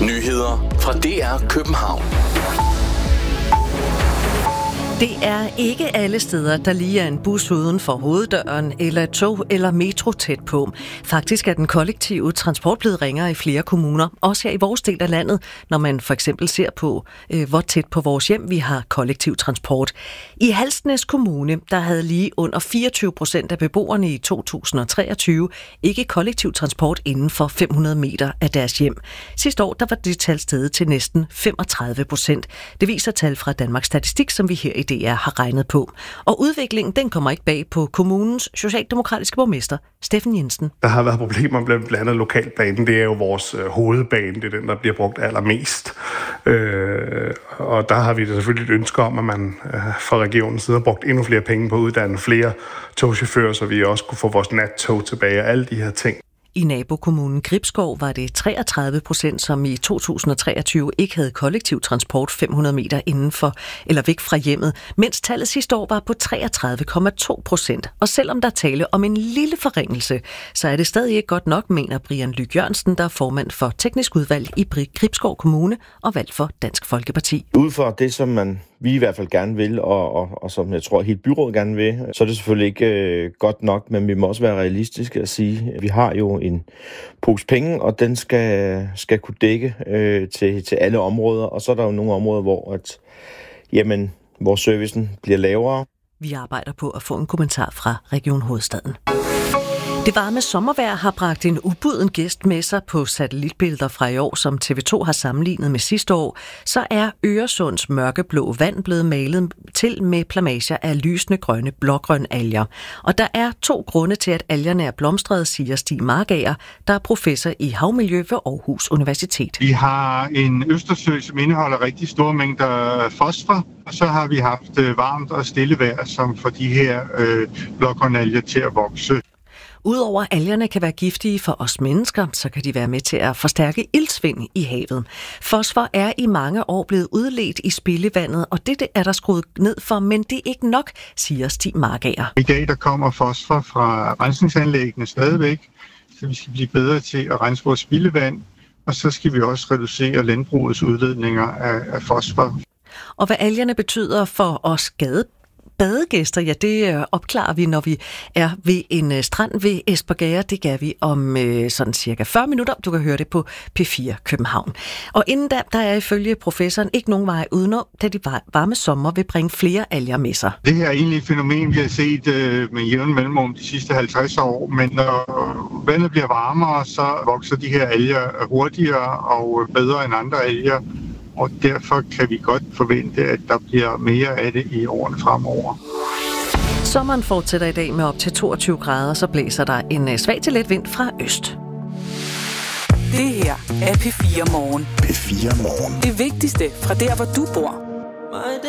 Nyheder fra DR København. Det er ikke alle steder, der lige er en bus uden for hoveddøren, eller et tog eller metro tæt på. Faktisk er den kollektive transport blevet ringere i flere kommuner, også her i vores del af landet, når man for eksempel ser på, hvor tæt på vores hjem vi har kollektiv transport. I Halsnæs Kommune, der havde lige under 24% af beboerne i 2023 ikke kollektiv transport inden for 500 meter af deres hjem. Sidste år der var det tal steget til næsten 35%. Det viser tal fra Danmarks Statistik, som vi her i DR har regnet på. Og udviklingen, den kommer ikke bag på kommunens socialdemokratiske borgmester, Steffen Jensen. Der har været problemer med blandt andet lokalbanen. Det er jo vores hovedbane. Det er den, der bliver brugt allermest. Og der har vi da selvfølgelig et ønske om, at man fra regionens side har brugt endnu flere penge på at uddanne flere togchauffører, så vi også kunne få vores nattog tilbage og alle de her ting. I nabokommunen Gribskov var det 33%, som i 2023 ikke havde kollektiv transport 500 meter indenfor eller væk fra hjemmet, mens tallet sidste år var på 33,2%. Og selvom der tale om en lille forringelse, så er det stadig ikke godt nok, mener Brian Lyk Jørgensen, der er formand for teknisk udvalg i Gribskov Kommune og valgt for Dansk Folkeparti. Ud fra det, som vi i hvert fald gerne vil, og som jeg tror helt byrådet gerne vil, så er det selvfølgelig ikke godt nok, men vi må også være realistiske at sige, at vi har jo en pose penge, og den skal kunne dække til alle områder, og så er der jo nogle områder, hvor servicen bliver lavere. Vi arbejder på at få en kommentar fra Region Hovedstaden. Det varme sommervejr har bragt en ubuden gæst med sig på satellitbilleder fra i år, som TV2 har sammenlignet med sidste år. Så er Øresunds mørkeblå vand blevet malet til med plamager af lysende grønne blågrønne alger. Og der er 2 grunde til, at algerne er blomstrede, siger Stig Markager, der er professor i havmiljø ved Aarhus Universitet. Vi har en Østersø, som indeholder rigtig store mængder fosfor, og så har vi haft varmt og stille vejr, som får de her blågrønne alger til at vokse. Udover algerne kan være giftige for os mennesker, så kan de være med til at forstærke iltsvind i havet. Fosfor er i mange år blevet udledt i spildevandet, og det er der skruet ned for, men det er ikke nok, siger Stig Markager. I dag der kommer fosfor fra rensningsanlæggene stadigvæk, så vi skal blive bedre til at rense vores spildevand, og så skal vi også reducere landbrugets udledninger af fosfor. Og hvad algerne betyder for os badegæster, ja, det opklarer vi, når vi er ved en strand ved Espergærde. Det gør vi om sådan cirka 40 minutter. Du kan høre det på P4 København. Og inden der er ifølge professoren ikke nogen vej udenom, da de varme sommer vil bringe flere alger med sig. Det her er egentlig et fænomen, vi har set med jævn mellemrum de sidste 50 år, men når vandet bliver varmere, så vokser de her alger hurtigere og bedre end andre alger. Og derfor kan vi godt forvente, at der bliver mere af det i årene fremover. Sommeren fortsætter i dag med op til 22 grader, så blæser der en svag til let vind fra øst. Det her er P4 Morgen. P4 Morgen. Det vigtigste fra der, hvor du bor.